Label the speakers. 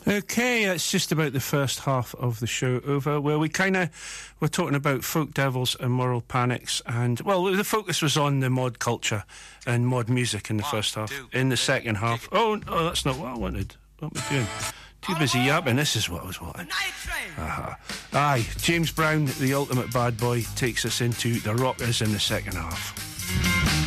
Speaker 1: Okay, it's just about the first half of the show over, where we're talking about folk devils and moral panics, and, well, the focus was on the mod culture and mod music in the first half. In the second half, that's not what I wanted. What am I doing? Too busy yapping. This is what I was wanting. Aye, James Brown, the ultimate bad boy, takes us into the rockers in the second half.